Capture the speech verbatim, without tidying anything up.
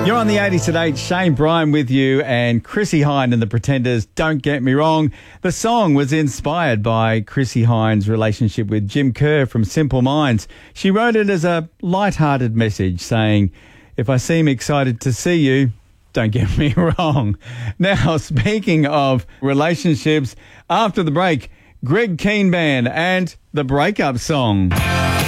You're on the eighties at eight. Shane Bryan with you and Chrissie Hynde and the Pretenders. Don't get me wrong. The song was inspired by Chrissie Hynde's relationship with Jim Kerr from Simple Minds. She wrote it as a light-hearted message saying, if I seem excited to see you, don't get me wrong. Now, speaking of relationships, after the break, Greg Keen Band and the breakup song.